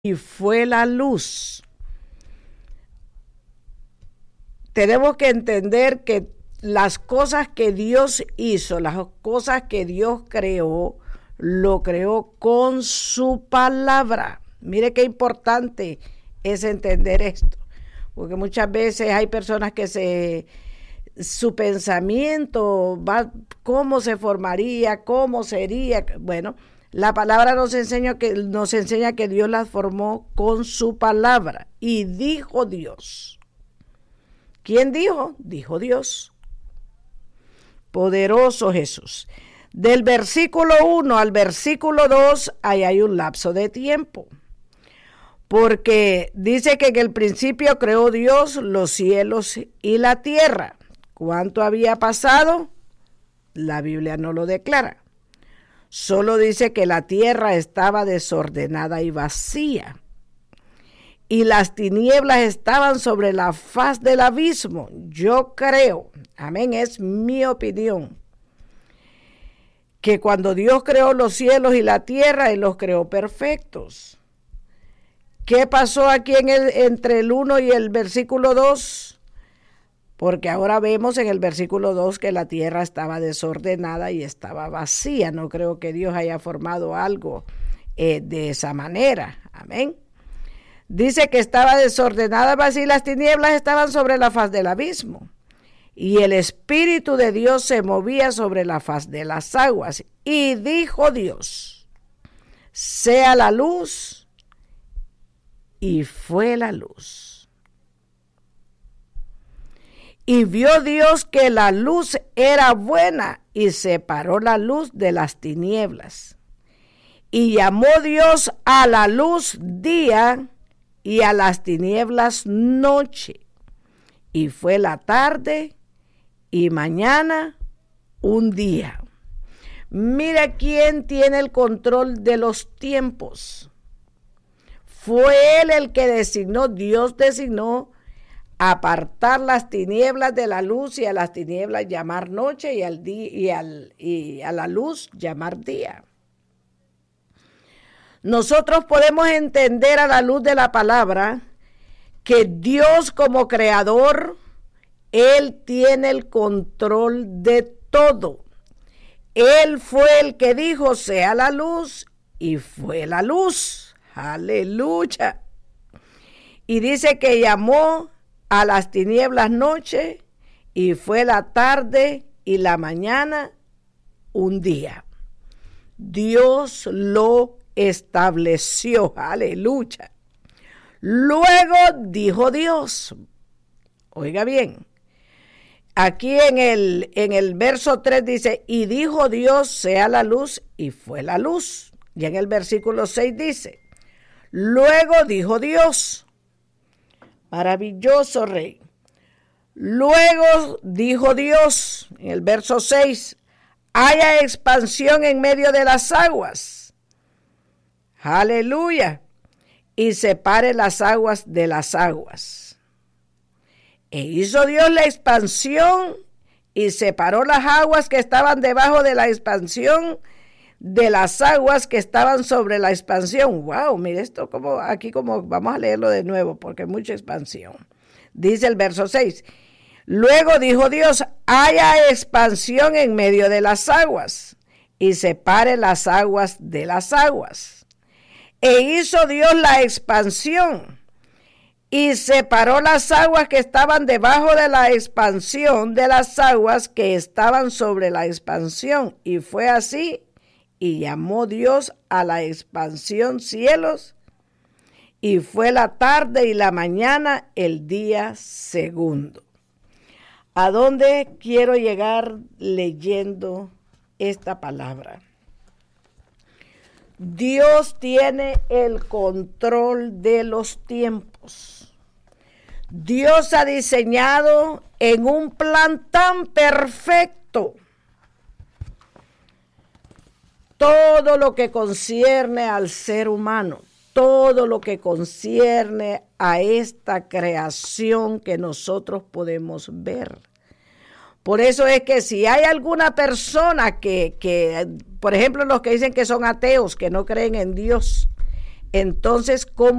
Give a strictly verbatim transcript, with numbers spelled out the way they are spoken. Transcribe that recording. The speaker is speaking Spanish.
y fue la luz. Tenemos que entender que las cosas que Dios hizo, las cosas que Dios creó, lo creó con su palabra. Mire qué importante es entender esto, porque muchas veces hay personas que se, su pensamiento va, cómo se formaría, cómo sería. Bueno, la palabra nos enseña que, nos enseña que Dios las formó con su palabra. Y dijo Dios. ¿Quién dijo? Dijo Dios. Poderoso Jesús. Del versículo uno al versículo dos, ahí hay un lapso de tiempo. Porque dice que en el principio creó Dios los cielos y la tierra. ¿Cuánto había pasado? La Biblia no lo declara. Solo dice que la tierra estaba desordenada y vacía. Y las tinieblas estaban sobre la faz del abismo. Yo creo, amén, es mi opinión, que cuando Dios creó los cielos y la tierra, Él los creó perfectos. ¿Qué pasó aquí en el, entre el uno y el versículo dos? Porque ahora vemos en el versículo dos que la tierra estaba desordenada y estaba vacía. No creo que Dios haya formado algo eh, de esa manera. Amén. Dice que estaba desordenada, vacía, y las tinieblas estaban sobre la faz del abismo. Y el Espíritu de Dios se movía sobre la faz de las aguas. Y dijo Dios, sea la luz, y fue la luz. Y vio Dios que la luz era buena, y separó la luz de las tinieblas. Y llamó Dios a la luz día, y a las tinieblas noche. Y fue la tarde y mañana un día. Mira quién tiene el control de los tiempos. Fue Él el que designó, Dios designó apartar las tinieblas de la luz y a las tinieblas llamar noche y, al día, y, al, y a la luz llamar día. Nosotros podemos entender a la luz de la palabra que Dios como creador, Él tiene el control de todo. Él fue el que dijo, sea la luz, y fue la luz. Aleluya. Y dice que llamó a las tinieblas noche, y fue la tarde y la mañana un día. Dios lo estableció, aleluya. Luego dijo Dios, oiga bien, aquí en el, en el verso tres dice, y dijo Dios, sea la luz, y fue la luz. Y en el versículo seis dice, luego dijo Dios, maravilloso Rey. Luego dijo Dios, en el verso seis, haya expansión en medio de las aguas. Aleluya. Y separe las aguas de las aguas. E hizo Dios la expansión y separó las aguas que estaban debajo de la expansión de las aguas que estaban sobre la expansión. Wow, mire esto como aquí como vamos a leerlo de nuevo porque hay mucha expansión. Dice el verso seis. Luego dijo Dios, haya expansión en medio de las aguas y separe las aguas de las aguas. E hizo Dios la expansión y separó las aguas que estaban debajo de la expansión de las aguas que estaban sobre la expansión. Y fue así, y llamó Dios a la expansión cielos, y fue la tarde y la mañana el día segundo. ¿A dónde quiero llegar leyendo esta palabra? Dios tiene el control de los tiempos. Dios ha diseñado en un plan tan perfecto todo lo que concierne al ser humano, todo lo que concierne a esta creación que nosotros podemos ver. Por eso es que si hay alguna persona que, que, por ejemplo, los que dicen que son ateos, que no creen en Dios, entonces, ¿cómo